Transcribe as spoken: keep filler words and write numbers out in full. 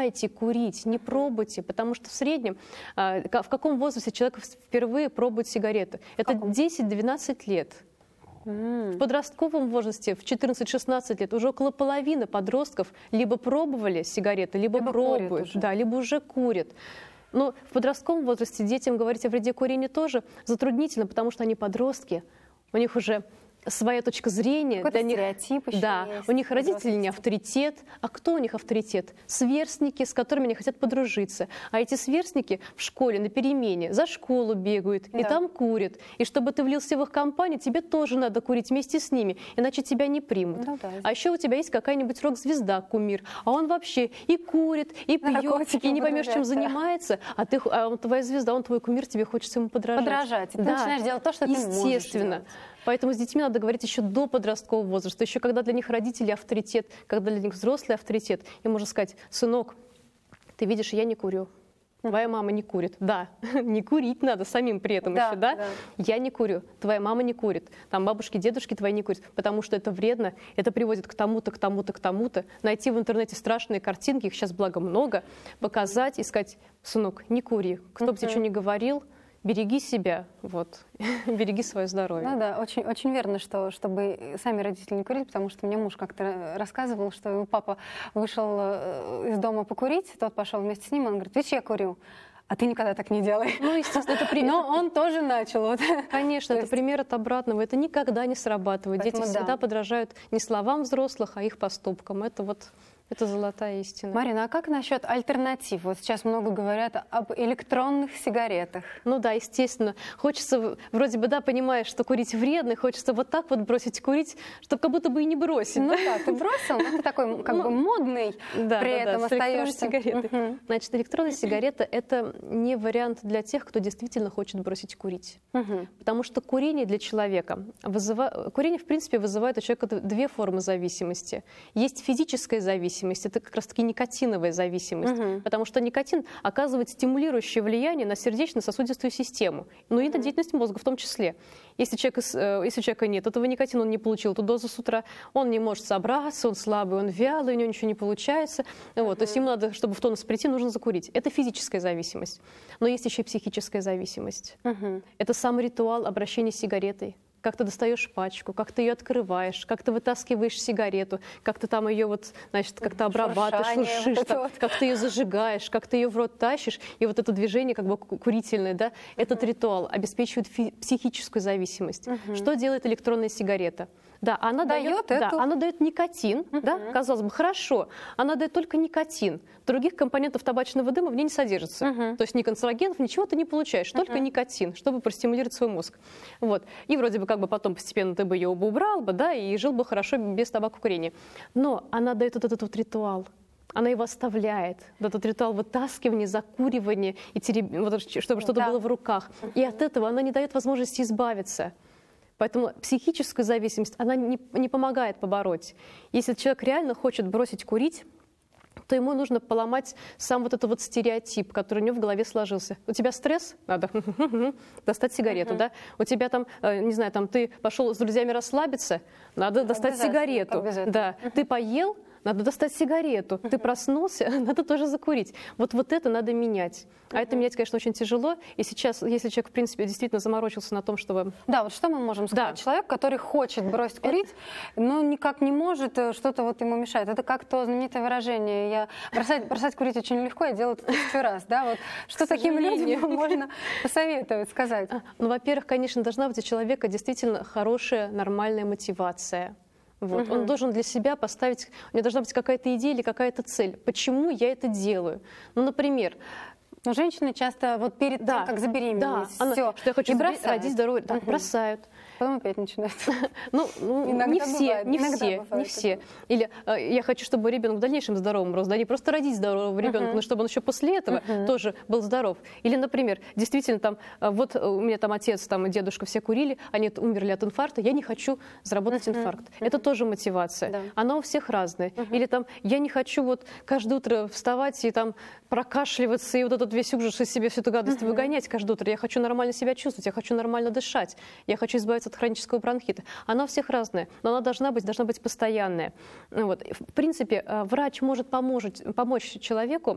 начинайте курить, не пробуйте, потому что в среднем, в каком возрасте человек впервые пробует сигареты? Это десять-двенадцать лет. Mm. В подростковом возрасте, в четырнадцать-шестнадцать лет, уже около половины подростков либо пробовали сигареты, либо, либо пробуют, да, либо уже курят. Но в подростковом возрасте детям говорить о вреде курения тоже затруднительно, потому что они подростки, у них уже своя точка зрения. Какой-то стереотип еще да, есть. У них родители не авторитет. А кто у них авторитет? Сверстники, с которыми они хотят подружиться. А эти сверстники в школе на перемене за школу бегают, да. и там курят. И чтобы ты влился в их компанию, тебе тоже надо курить вместе с ними, иначе тебя не примут. Ну, да. А еще у тебя есть какая-нибудь рок-звезда, кумир, а он вообще и курит, и пьет, и не поймешь, чем занимается, а, ты, а он твоя звезда, он твой кумир, тебе хочется ему подражать. Подражать. И ты да. начинаешь делать то, что ты можешь делать. Естественно. Поэтому с детьми надо говорить еще до подросткового возраста, еще когда для них родители авторитет, когда для них взрослый авторитет. И можно сказать: сынок, ты видишь, я не курю. Твоя мама не курит. Да, не курить надо самим при этом да, еще, да? да? Я не курю, твоя мама не курит, там бабушки, дедушки твои не курят, потому что это вредно, это приводит к тому-то, к тому-то, к тому-то. Найти в интернете страшные картинки, их сейчас, благо, много, показать и сказать: сынок, не кури, кто бы тебе что ни говорил, береги себя, вот, береги свое здоровье. Ну да, очень, очень верно, что чтобы сами родители не курили, потому что мне муж как-то рассказывал, что его папа вышел из дома покурить, тот пошел вместе с ним, он говорит: видишь, я курю. А ты никогда так не делай. Ну, естественно, это пример. Но он тоже начал. Вот. Конечно, это есть... пример от обратного. Это никогда не срабатывает. Поэтому дети да. всегда подражают не словам взрослых, а их поступкам. Это вот... Это золотая истина. Марина, а как насчет альтернатив? Вот сейчас много говорят об электронных сигаретах. Ну да, естественно. Хочется, вроде бы, да, понимаешь, что курить вредно, хочется вот так вот бросить курить, чтобы как будто бы и не бросить. Ну да, ты бросил, но ты такой как ну, бы модный, да, при да, этом да, остаешься. Сигареты. Uh-huh. Значит, электронная сигарета – это не вариант для тех, кто действительно хочет бросить курить. Uh-huh. Потому что курение для человека, вызыва... курение, в принципе, вызывает у человека две формы зависимости. Есть физическая зависимость, это как раз-таки никотиновая зависимость, угу. потому что никотин оказывает стимулирующее влияние на сердечно-сосудистую систему, но и на деятельность мозга в том числе. Если, человек, если у человека нет этого никотина, он не получил эту дозу с утра, он не может собраться, он слабый, он вялый, у него ничего не получается. Вот, угу. То есть ему надо, чтобы в тонус прийти, нужно закурить. Это физическая зависимость. Но есть еще и психическая зависимость. Угу. Это сам ритуал обращения с сигаретой. Как ты достаешь пачку, как ты ее открываешь, как ты вытаскиваешь сигарету, как ты там ее вот, значит, как-то обрабатываешь, шуршишь, вот вот. Как ты ее зажигаешь, как ты ее в рот тащишь, и вот это движение как бы курительное, да, uh-huh. этот ритуал обеспечивает фи- психическую зависимость. Uh-huh. Что делает электронная сигарета? Да, она дает, дает, эту... да, она дает никотин, uh-huh. да, казалось бы, хорошо, она дает только никотин, других компонентов табачного дыма в ней не содержится, uh-huh. то есть ни канцерогенов, ничего ты не получаешь, только uh-huh. никотин, чтобы простимулировать свой мозг. Вот. И вроде бы как бы потом постепенно ты бы ее бы убрал бы, да, и жил бы хорошо без табакокурения. Но она дает вот этот вот ритуал. Она его оставляет, вот этот ритуал вытаскивания, закуривания, и тереб... вот, чтобы что-то да. было в руках. Uh-huh. И от этого она не дает возможности избавиться. Поэтому психическую зависимость она не, не помогает побороть. Если человек реально хочет бросить курить, то ему нужно поломать сам вот этот вот стереотип, который у него в голове сложился. У тебя стресс? Надо достать сигарету, uh-huh. да? У тебя там, не знаю, там ты пошел с друзьями расслабиться? Надо достать сигарету. Да. Uh-huh. Ты поел? Надо достать сигарету. Uh-huh. Ты проснулся? Надо тоже закурить. Вот, вот это надо менять. А uh-huh. это менять, конечно, очень тяжело. И сейчас, если человек, в принципе, действительно заморочился на том, чтобы... Да, вот что мы можем сказать? Да. Человек, который хочет бросить курить, это... но никак не может, что-то вот ему мешает. Это как то знаменитое выражение. Я... Бросать, бросать курить очень легко, я делаю это тысячу раз. Да? Вот что таким людям можно посоветовать, сказать? Ну, во-первых, конечно, должна быть у человека действительно хорошая, нормальная мотивация. Вот. Угу. Он должен для себя поставить, у него должна быть какая-то идея или какая-то цель. Почему я это делаю? Ну, например... Но женщины часто вот перед да, тем, как забеременеть, да, все, что я хочу родить здоровье, да, угу. бросают. Потом опять начинают. Ну, ну не все, бывает, не все, не все. Или э, я хочу, чтобы ребенок в дальнейшем здоровым рос, да, не просто родить здорового ребенка, uh-huh. но чтобы он еще после этого uh-huh. тоже был здоров. Или, например, действительно, там, вот у меня там отец, там и дедушка все курили, они умерли от инфаркта, я не хочу заработать uh-huh. инфаркт. Uh-huh. Это тоже мотивация. Да. Она у всех разная. Uh-huh. Или там, я не хочу вот каждое утро вставать и там прокашливаться и вот этот весь ужас из себя, всю эту гадость uh-huh. выгонять каждое утро. Я хочу нормально себя чувствовать, я хочу нормально дышать, я хочу избавиться от хронического бронхита. Она у всех разная, но она должна быть, должна быть постоянная. Вот. В принципе, врач может помочь, помочь человеку